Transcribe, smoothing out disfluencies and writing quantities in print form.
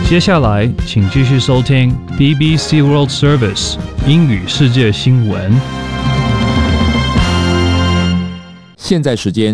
接下来，请继续收听 BBC World Service 英语世界新闻。 现在时间